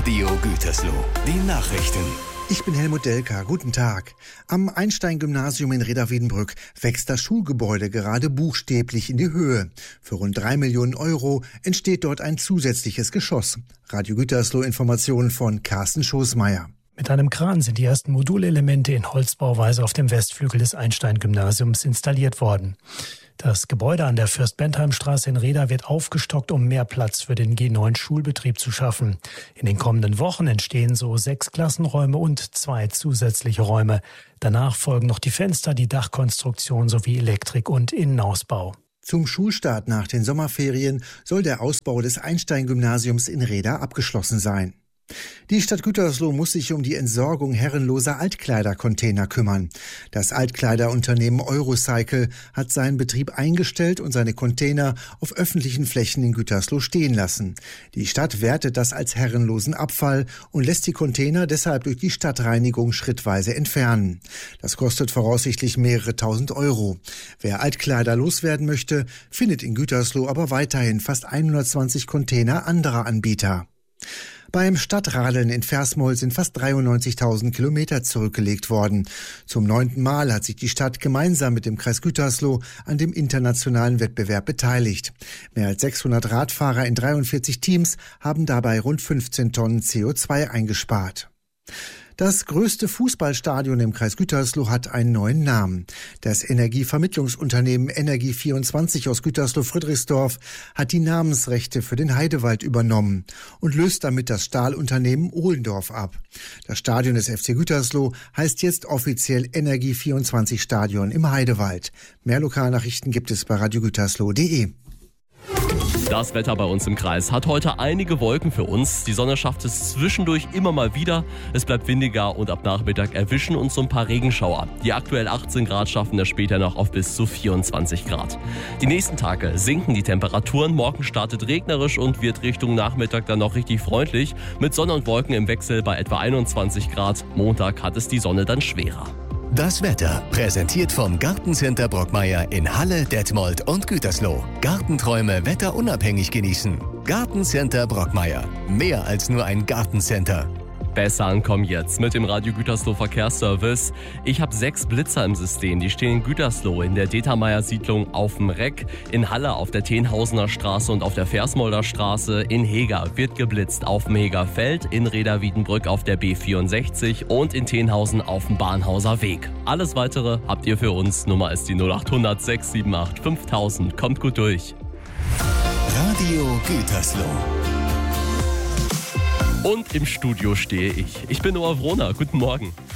Radio Gütersloh, die Nachrichten. Ich bin Helmut Delka. Guten Tag. Am Einstein-Gymnasium in Reda-Wiedenbrück wächst das Schulgebäude gerade buchstäblich in die Höhe. Für rund 3 Millionen Euro entsteht dort ein zusätzliches Geschoss. Radio Gütersloh, Informationen von Carsten Schoßmeier. Mit einem Kran sind die ersten Modulelemente in Holzbauweise auf dem Westflügel des Einstein-Gymnasiums installiert worden. Das Gebäude an der Fürst-Bentheim-Straße in Reda wird aufgestockt, um mehr Platz für den G9-Schulbetrieb zu schaffen. In den kommenden Wochen entstehen so 6 Klassenräume und 2 zusätzliche Räume. Danach folgen noch die Fenster, die Dachkonstruktion sowie Elektrik- und Innenausbau. Zum Schulstart nach den Sommerferien soll der Ausbau des Einstein-Gymnasiums in Reda abgeschlossen sein. Die Stadt Gütersloh muss sich um die Entsorgung herrenloser Altkleidercontainer kümmern. Das Altkleiderunternehmen Eurocycle hat seinen Betrieb eingestellt und seine Container auf öffentlichen Flächen in Gütersloh stehen lassen. Die Stadt wertet das als herrenlosen Abfall und lässt die Container deshalb durch die Stadtreinigung schrittweise entfernen. Das kostet voraussichtlich mehrere tausend Euro. Wer Altkleider loswerden möchte, findet in Gütersloh aber weiterhin fast 120 Container anderer Anbieter. Beim Stadtradeln in Versmold sind fast 93.000 Kilometer zurückgelegt worden. Zum 9. Mal hat sich die Stadt gemeinsam mit dem Kreis Gütersloh an dem internationalen Wettbewerb beteiligt. Mehr als 600 Radfahrer in 43 Teams haben dabei rund 15 Tonnen CO2 eingespart. Das größte Fußballstadion im Kreis Gütersloh hat einen neuen Namen. Das Energievermittlungsunternehmen Energie24 aus Gütersloh-Friedrichsdorf hat die Namensrechte für den Heidewald übernommen und löst damit das Stahlunternehmen Ohlendorf ab. Das Stadion des FC Gütersloh heißt jetzt offiziell Energie24 Stadion im Heidewald. Mehr Lokalnachrichten gibt es bei radiogütersloh.de. Das Wetter bei uns im Kreis hat heute einige Wolken für uns. Die Sonne schafft es zwischendurch immer mal wieder. Es bleibt windiger und ab Nachmittag erwischen uns so ein paar Regenschauer. Die aktuell 18 Grad schaffen es später noch auf bis zu 24 Grad. Die nächsten Tage sinken die Temperaturen. Morgen startet regnerisch und wird Richtung Nachmittag dann noch richtig freundlich. Mit Sonne und Wolken im Wechsel bei etwa 21 Grad. Montag hat es die Sonne dann schwerer. Das Wetter präsentiert vom Gartencenter Brockmeier in Halle, Detmold und Gütersloh. Gartenträume wetterunabhängig genießen. Gartencenter Brockmeier. Mehr als nur ein Gartencenter. Besser ankommen jetzt mit dem Radio Gütersloh Verkehrsservice. Ich habe 6 Blitzer im System. Die stehen in Gütersloh, in der Determeier-Siedlung auf dem Reck, in Halle auf der Tenhausener Straße und auf der Versmolder Straße. In Heger wird geblitzt auf dem Hegerfeld, in Reda-Wiedenbrück auf der B64 und in Tenhausen auf dem Bahnhauser Weg. Alles Weitere habt ihr für uns. Nummer ist die 0800 678 5000. Kommt gut durch. Radio Gütersloh. Und im Studio stehe ich. Ich bin Noah Wroner. Guten Morgen.